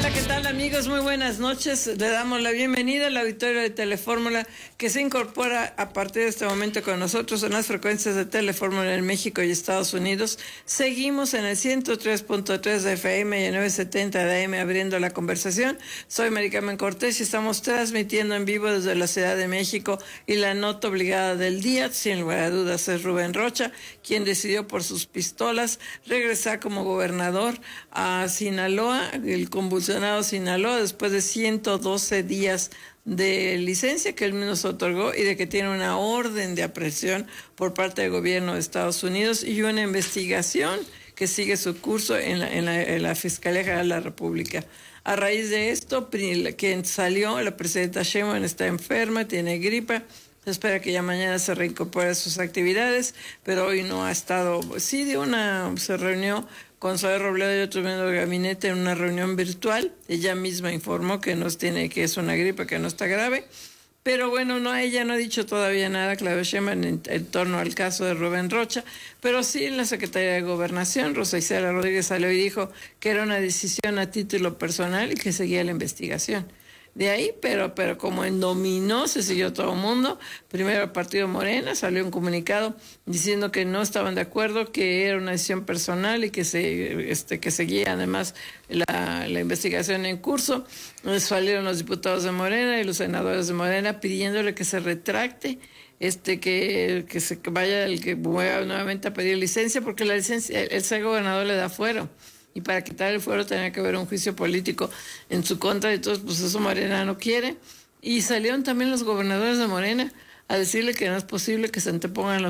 Hola, ¿qué tal, amigos? Muy buenas noches. Le damos la bienvenida al auditorio de Telefórmula, que se incorpora a partir de este momento con nosotros en las frecuencias de Telefórmula en México y Estados Unidos. Seguimos en el 103.3 de FM y el 970 de AM abriendo la conversación. Soy Mari Carmen Cortés y estamos transmitiendo en vivo desde la Ciudad de México, y la nota obligada del día, sin lugar a dudas, es Rubén Rocha, quien decidió por sus pistolas regresar como gobernador a Sinaloa, el convulsionado Sinaloa, después de 112 días de licencia que él mismo se otorgó y de que tiene una orden de aprehensión por parte del gobierno de Estados Unidos y una investigación que sigue su curso en la Fiscalía General de la República. A raíz de esto, quien salió, la presidenta Sheinbaum, está enferma, tiene gripe. Se espera que ya mañana se reincorpore a sus actividades, pero hoy no ha estado. Sí, se reunió con Zoé Robledo y otros miembros del gabinete en una reunión virtual. Ella misma informó que que es una gripe, que no está grave. Pero bueno, ella no ha dicho todavía nada, Claudia Sheinbaum, en torno al caso de Rubén Rocha, pero sí en la Secretaría de Gobernación, Rosa Isela Rodríguez salió y dijo que era una decisión a título personal y que seguía la investigación. De ahí, pero como en dominó, se siguió todo el mundo. Primero el partido Morena salió un comunicado diciendo que no estaban de acuerdo, que era una decisión personal y que seguía además la investigación en curso. Salieron los diputados de Morena y los senadores de Morena pidiéndole que se retracte, que vaya el que vaya nuevamente a pedir licencia, porque la licencia, el ser gobernador le da fuero. Y para quitar el fuero tenía que haber un juicio político en su contra, y entonces pues eso Morena no quiere. Y salieron también los gobernadores de Morena a decirle que no es posible que se antepongan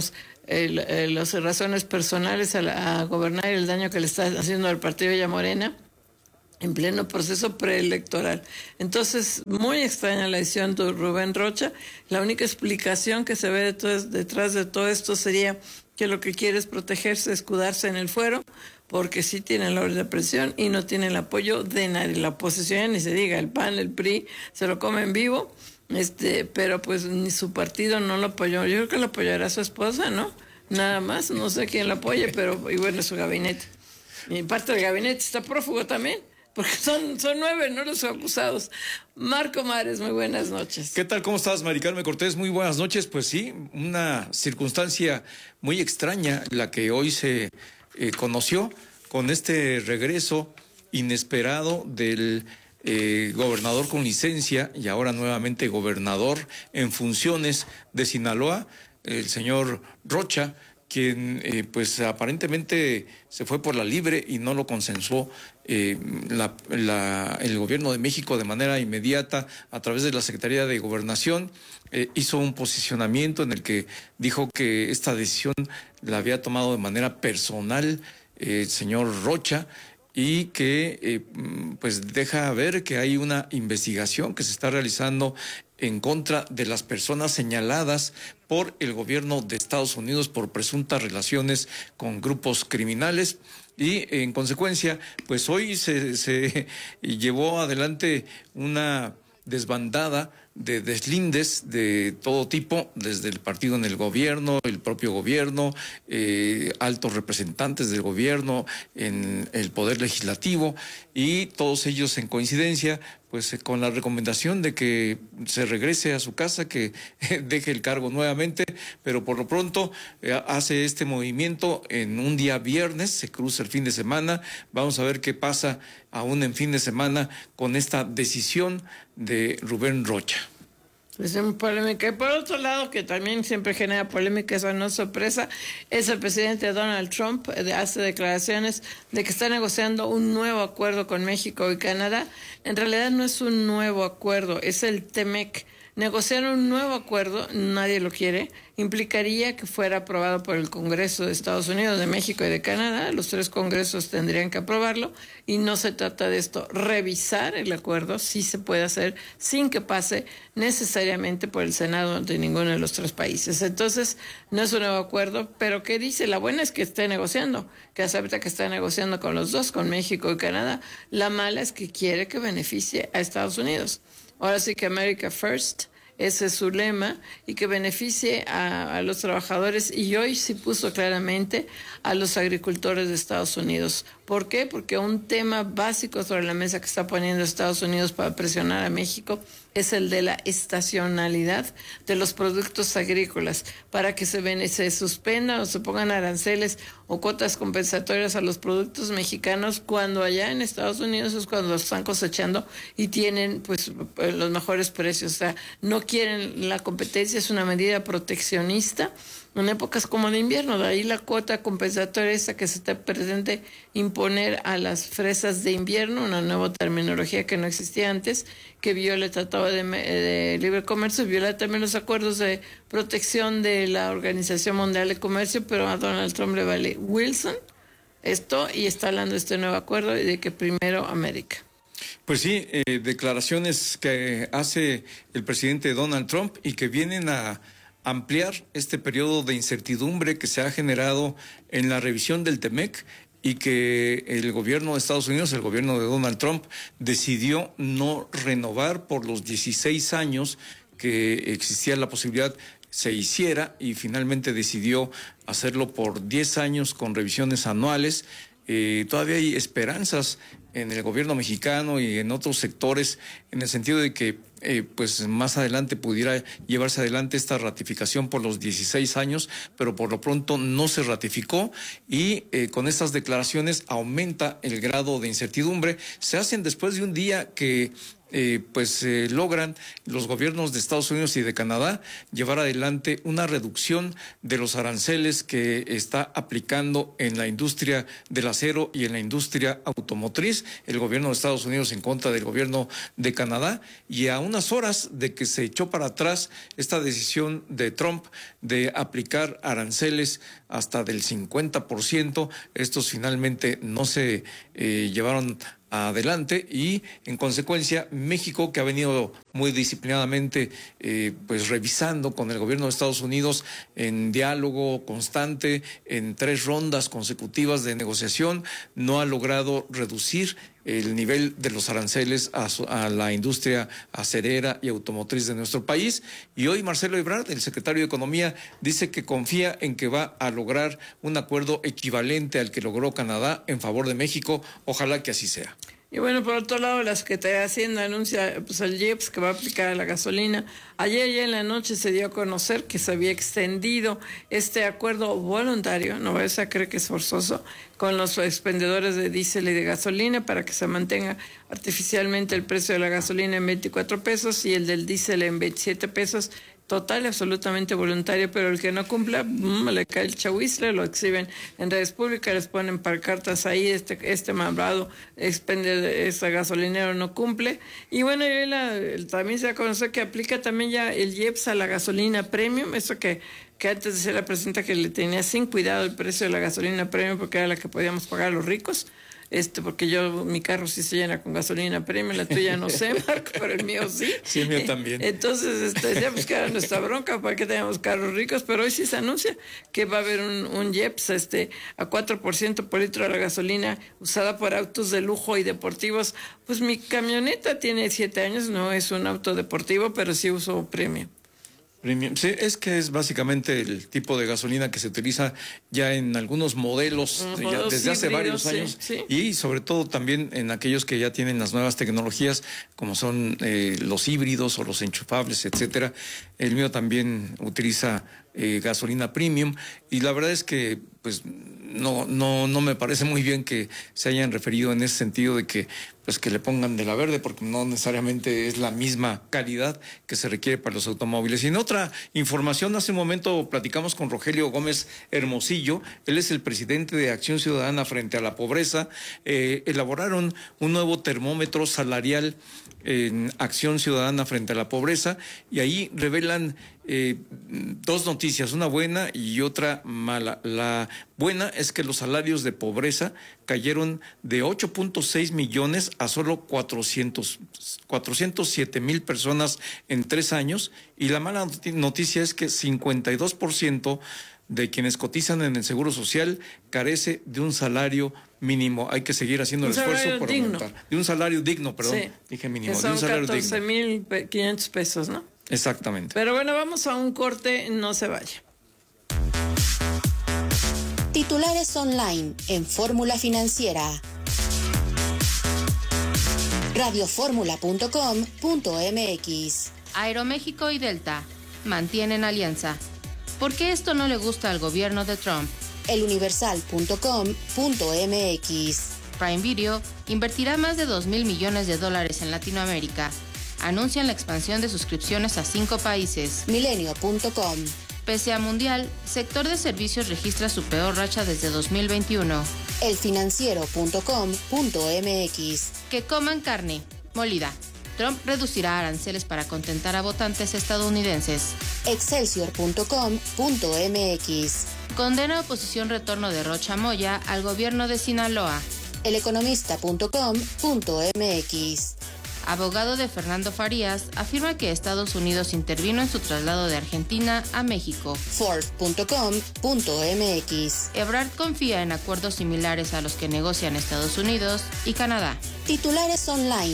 las razones personales a gobernar y el daño que le está haciendo al partido y a Morena en pleno proceso preelectoral. Entonces, muy extraña la decisión de Rubén Rocha. La única explicación que se ve detrás de todo esto sería que lo que quiere es protegerse, escudarse en el fuero, porque sí tienen la orden de aprehensión y no tienen el apoyo de nadie. La oposición, ni se diga, el PAN, el PRI, se lo comen vivo, pero pues ni su partido no lo apoyó. Yo creo que lo apoyará su esposa, ¿no? Nada más, no sé quién lo apoye, pero y bueno, su gabinete. Y parte del gabinete está prófugo también, porque son 9, ¿no?, los acusados. Marco Mares, muy buenas noches. ¿Qué tal? ¿Cómo estás, Mari Carmen Cortés? Muy buenas noches. Pues sí, una circunstancia muy extraña la que hoy se conoció con este regreso inesperado del gobernador con licencia y ahora nuevamente gobernador en funciones de Sinaloa, el señor Rocha, quien pues aparentemente se fue por la libre y no lo consensuó el gobierno de México de manera inmediata a través de la Secretaría de Gobernación. Hizo un posicionamiento en el que dijo que esta decisión la había tomado de manera personal el señor Rocha, y que pues deja ver que hay una investigación que se está realizando en contra de las personas señaladas por el gobierno de Estados Unidos por presuntas relaciones con grupos criminales. Y en consecuencia, pues hoy se llevó adelante una desbandada de deslindes de todo tipo, desde el partido en el gobierno, el propio gobierno, altos representantes del gobierno en el poder legislativo, y todos ellos en coincidencia pues con la recomendación de que se regrese a su casa, que deje el cargo nuevamente, pero por lo pronto hace este movimiento en un día viernes, se cruza el fin de semana. Vamos a ver qué pasa aún en fin de semana con esta decisión de Rubén Rocha. Es muy polémica. Y por otro lado, que también siempre genera polémica, esa no es sorpresa, es el presidente Donald Trump. Hace declaraciones de que está negociando un nuevo acuerdo con México y Canadá. En realidad no es un nuevo acuerdo, es el TEMEC. Negociar un nuevo acuerdo, nadie lo quiere, implicaría que fuera aprobado por el Congreso de Estados Unidos, de México y de Canadá. Los 3 congresos tendrían que aprobarlo, y no se trata de esto. Revisar el acuerdo sí se puede hacer sin que pase necesariamente por el Senado de ninguno de los 3 países. Entonces, no es un nuevo acuerdo, pero ¿qué dice? La buena es que esté negociando, que acepta que está negociando con los 2, con México y Canadá. La mala es que quiere que beneficie a Estados Unidos. Ahora sí que America First, ese es su lema, y que beneficie a los trabajadores, y hoy sí puso claramente a los agricultores de Estados Unidos, ¿Por qué? Porque un tema básico sobre la mesa que está poniendo Estados Unidos para presionar a México es el de la estacionalidad de los productos agrícolas, para que se suspendan o se pongan aranceles o cuotas compensatorias a los productos mexicanos cuando allá en Estados Unidos es cuando los están cosechando y tienen pues los mejores precios. O sea, no quieren la competencia, es una medida proteccionista en épocas como de invierno. De ahí la cuota compensatoria esa que se te pretende imponer a las fresas de invierno, una nueva terminología que no existía antes, que viola el Tratado de Libre Comercio, viola también los acuerdos de protección de la Organización Mundial de Comercio, pero a Donald Trump le vale Wilson esto y está hablando de este nuevo acuerdo y de que primero América. Pues sí, declaraciones que hace el presidente Donald Trump y que vienen a ampliar este periodo de incertidumbre que se ha generado en la revisión del TEMEC y que el gobierno de Estados Unidos, el gobierno de Donald Trump, decidió no renovar por los 16 años que existía la posibilidad se hiciera y finalmente decidió hacerlo por 10 años con revisiones anuales. Todavía hay esperanzas en el gobierno mexicano y en otros sectores en el sentido de que pues más adelante pudiera llevarse adelante esta ratificación por los 16 años, pero por lo pronto no se ratificó y con estas declaraciones aumenta el grado de incertidumbre. Se hacen después de un día que logran los gobiernos de Estados Unidos y de Canadá llevar adelante una reducción de los aranceles que está aplicando en la industria del acero y en la industria automotriz, el gobierno de Estados Unidos en contra del gobierno de Canadá, y a unas horas de que se echó para atrás esta decisión de Trump de aplicar aranceles hasta del 50%, estos finalmente no se llevaron adelante y en consecuencia México, que ha venido muy disciplinadamente revisando con el gobierno de Estados Unidos en diálogo constante en 3 rondas consecutivas de negociación, no ha logrado reducir el nivel de los aranceles a la industria acerera y automotriz de nuestro país. Y hoy Marcelo Ebrard, el secretario de Economía, dice que confía en que va a lograr un acuerdo equivalente al que logró Canadá en favor de México. Ojalá que así sea. Y bueno, por otro lado, la Secretaría de Hacienda anuncia pues el IEPS que va a aplicar a la gasolina. Ayer ya en la noche se dio a conocer que se había extendido este acuerdo voluntario, no vayas a creer que es forzoso, con los expendedores de diésel y de gasolina para que se mantenga artificialmente el precio de la gasolina en 24 pesos y el del diésel en 27 pesos. Total y absolutamente voluntario, pero el que no cumpla, le cae el chahuizle, lo exhiben en redes públicas, les ponen pancartas ahí, este malvado ese gasolinero no cumple. Y bueno, también se ha conocido que aplica también ya el IEPS a la gasolina premium, eso que antes decía la presidenta que le tenía sin cuidado el precio de la gasolina premium porque era la que podíamos pagar los ricos. Porque mi carro sí se llena con gasolina premium, la tuya no sé, Marco, pero el mío sí. Sí, el mío también. Entonces, decíamos que era nuestra bronca para que tengamos carros ricos, pero hoy sí se anuncia que va a haber un IEPS a 4% por litro de la gasolina usada por autos de lujo y deportivos. Pues mi camioneta tiene 7 años, no es un auto deportivo, pero sí uso premium. Sí, es que es básicamente el tipo de gasolina que se utiliza ya en algunos modelos ya desde hace varios años, sí. Y sobre todo también en aquellos que ya tienen las nuevas tecnologías como son los híbridos o los enchufables, etcétera. El mío también utiliza gasolina premium y la verdad es que pues no me parece muy bien que se hayan referido en ese sentido de que pues que le pongan de la verde, porque no necesariamente es la misma calidad que se requiere para los automóviles. Y en otra información, hace un momento platicamos con Rogelio Gómez Hermosillo, él es el presidente de Acción Ciudadana frente a la pobreza. Elaboraron un nuevo termómetro salarial en Acción Ciudadana frente a la pobreza y ahí revelan 2 noticias, una buena y otra mala. La buena es que los salarios de pobreza cayeron de 8.6 millones a solo 407,000 personas en 3 años, y la mala noticia es que 52% de quienes cotizan en el Seguro Social carece de un salario mínimo. Hay que seguir haciendo el esfuerzo por aumentar. De un salario digno, perdón, sí, dije mínimo. Que son de un salario 14,500 pesos, ¿no? Exactamente. Pero bueno, vamos a un corte, no se vaya. Titulares online en Fórmula Financiera. radioformula.com.mx. Aeroméxico y Delta mantienen alianza. ¿Por qué esto no le gusta al gobierno de Trump? eluniversal.com.mx. Prime Video invertirá más de $2,000 millones en Latinoamérica. Anuncian la expansión de suscripciones a 5 países. Milenio.com. Pese a Mundial, sector de servicios registra su peor racha desde 2021. elfinanciero.com.mx. Que coman carne molida. Trump reducirá aranceles para contentar a votantes estadounidenses. Excelsior.com.mx. Condena oposición retorno de Rocha Moya al gobierno de Sinaloa. eleconomista.com.mx. Abogado de Fernando Farías afirma que Estados Unidos intervino en su traslado de Argentina a México. Forbes.com.mx. Ebrard confía en acuerdos similares a los que negocian Estados Unidos y Canadá. Titulares online